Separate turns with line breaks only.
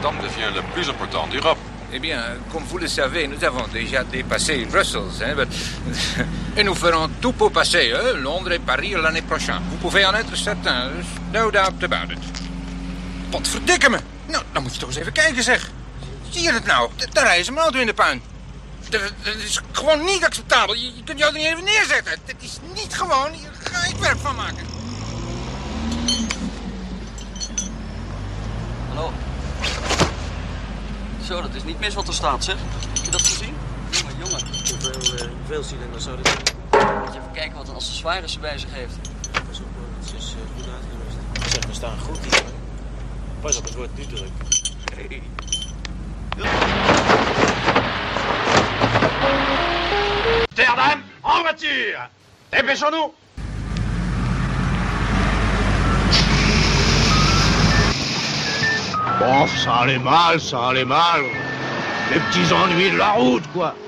Rotterdam devient le plus important d'Europe.
Eh bien, comme vous le savez, nous avons déjà dépassé Brussels. Et nous ferons tout pour passer, Londres et Paris l'année prochaine. Vous pouvez en être certain. No doubt about it. Wat verdikke me. Nou, dan moet je toch eens even kijken, zeg. Zie je het nou? Daar rijden ze mijn auto in de puin. Dat is gewoon niet acceptabel. Je kunt jou er niet even neerzetten. Het is niet gewoon. Hier ga ik werk van maken.
Hallo. Zo, dat is niet mis wat er staat, zeg. Heb je dat gezien? Jongen.
Hoeveel cilinders zou dit zijn?
Moet je even kijken wat een accessoires ze bij zich heeft.
Pas op, het is goed uitgerust. Zeg, we staan goed hier. Pas op, het wordt nu druk. Hey.
Terre d'âme, en voiture! Dépêchons-nous! Bon, ça allait mal. Les petits ennuis de la route, quoi.